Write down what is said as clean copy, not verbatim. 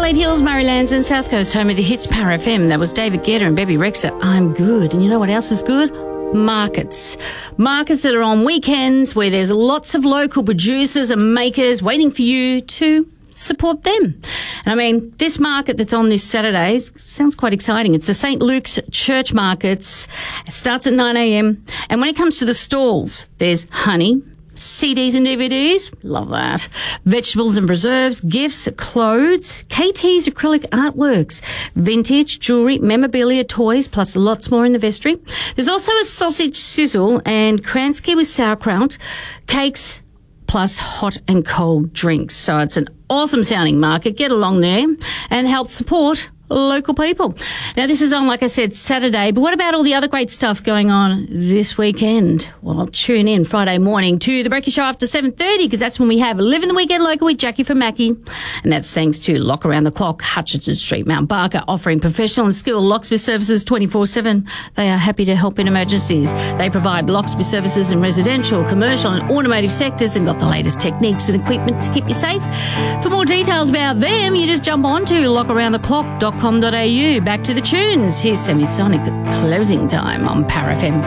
Adelaide Hills, Murraylands and South Coast, home of the hits Power FM. That was David Guetta and Bebe Rexha. I'm good. And you know what else is good? Markets. Markets that are on weekends where there's lots of local producers and makers waiting for you to support them. And I mean, this market that's on this Saturday sounds quite exciting. It's the St. Luke's Church Markets. It starts at 9 a.m. And when it comes to the stalls, there's honey, CDs and DVDs, love that, vegetables and preserves, gifts, clothes, KT's acrylic artworks, vintage, jewellery, memorabilia, toys, plus lots more in the vestry. There's also a sausage sizzle and Kransky with sauerkraut, cakes, plus hot and cold drinks. So it's an awesome sounding market. Get along there and help support local people. Now, this is on, like I said, Saturday, but what about all the other great stuff going on this weekend? Well, tune in Friday morning to the Breakfast Show after 7:30 because that's when we have Live in the Weekend Local with Jackie from Mackie. And that's thanks to Lock Around the Clock, Hutchinson Street, Mount Barker, offering professional and skilled locksmith services 24/7. They are happy to help in emergencies. They provide locksmith services in residential, commercial and automotive sectors and got the latest techniques and equipment to keep you safe. For more details about them, you just jump on to lockaroundtheclock.com.au. Back to the tunes. Here's Semisonic Closing Time on Power FM.